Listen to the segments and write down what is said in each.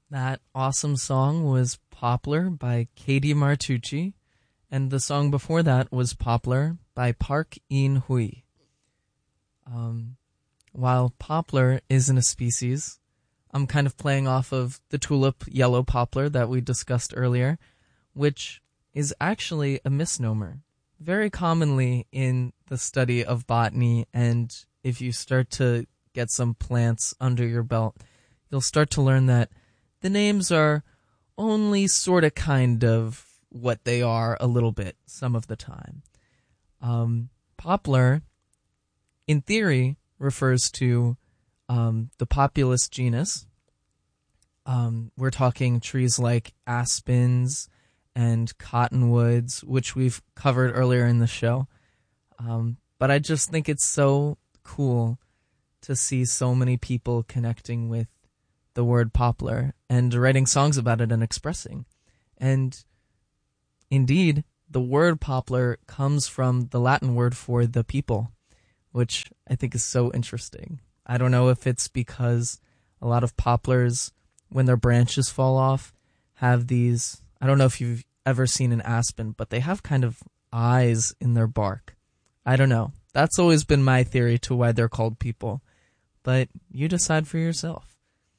That awesome song was Poplar by Katie Martucci, and the song before that was Poplar by Park In Hui. Um, while poplar isn't a species, I'm kind of playing off of the tulip yellow poplar that we discussed earlier, which is actually a misnomer. Very commonly in the study of botany, and if you start to get some plants under your belt, you'll start to learn that the names are only sort of kind of what they are a little bit some of the time. Poplar, in theory, refers to the Populus genus. We're talking trees like aspens and cottonwoods, which we've covered earlier in the show. But I just think it's so cool to see so many people connecting with the word poplar and writing songs about it and expressing. And indeed, the word poplar comes from the Latin word for the people, which I think is so interesting. I don't know if it's because a lot of poplars, when their branches fall off, have these, I don't know if you've ever seen an aspen, but they have kind of eyes in their bark. I don't know. That's always been my theory to why they're called people, but you decide for yourself.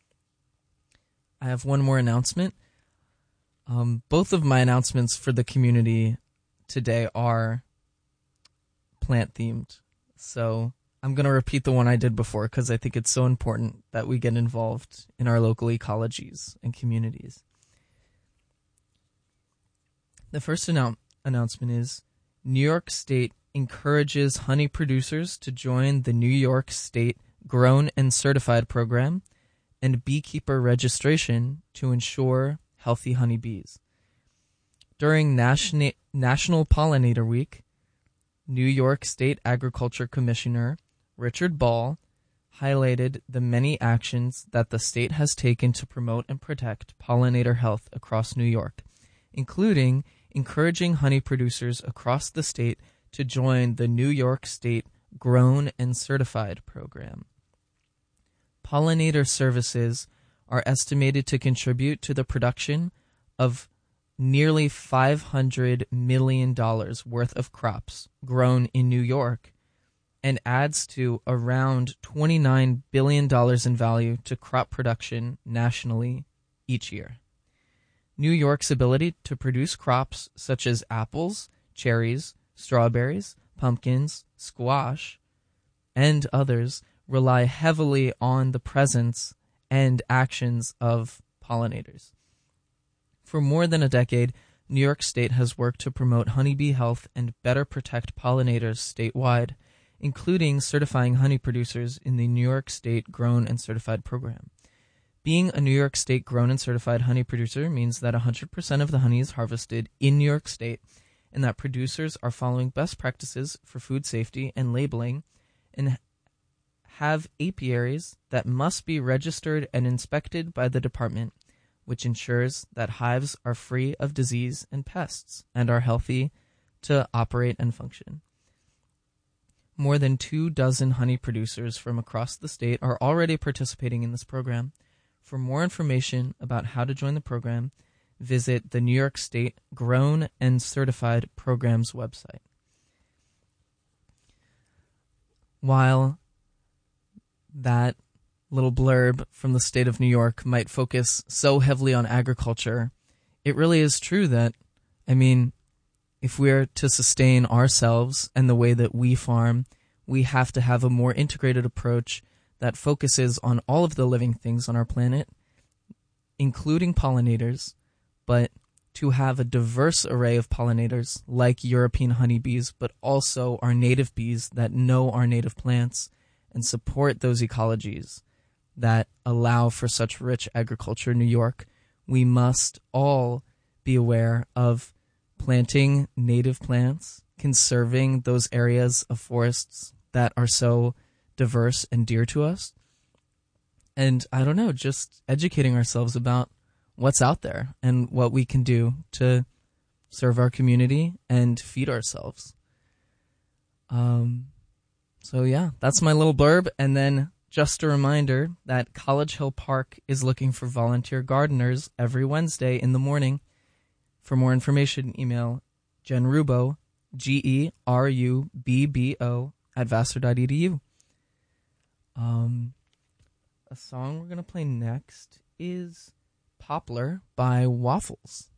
I have one more announcement. Both of my announcements for the community today are plant-themed. So I'm going to repeat the one I did before because I think it's so important that we get involved in our local ecologies and communities. The first announcement is New York State encourages honey producers to join the New York State Grown and Certified program and beekeeper registration to ensure healthy honeybees. During National Pollinator Week, New York State Agriculture Commissioner Richard Ball highlighted the many actions that the state has taken to promote and protect pollinator health across New York, including encouraging honey producers across the state to join the New York State Grown and Certified program. Pollinator services are estimated to contribute to the production of nearly $500 million worth of crops grown in New York and adds to around $29 billion in value to crop production nationally each year. New York's ability to produce crops such as apples, cherries, strawberries, pumpkins, squash, and others rely heavily on the presence and actions of pollinators. For more than a decade, New York State has worked to promote honeybee health and better protect pollinators statewide, including certifying honey producers in the New York State Grown and Certified program. Being a New York State Grown and Certified honey producer means that 100% of the honey is harvested in New York State and that producers are following best practices for food safety and labeling and have apiaries that must be registered and inspected by the department, which ensures that hives are free of disease and pests and are healthy to operate and function. More than 24 honey producers from across the state are already participating in this program. For more information about how to join the program, visit the New York State Grown and Certified Programs website. While that little blurb from the state of New York might focus so heavily on agriculture, it really is true that, if we're to sustain ourselves and the way that we farm, we have to have a more integrated approach that focuses on all of the living things on our planet, including pollinators, but to have a diverse array of pollinators like European honeybees, but also our native bees that know our native plants and support those ecologies that allow for such rich agriculture in New York. We must all be aware of planting native plants, conserving those areas of forests that are so diverse and dear to us. And just educating ourselves about what's out there and what we can do to serve our community and feed ourselves. So yeah, that's my little blurb. And then just a reminder that College Hill Park is looking for volunteer gardeners every Wednesday in the morning. For more information, email Jen Rubbo, GERUBBO, @vassar.edu. A song we're going to play next is Poplar by Waffles.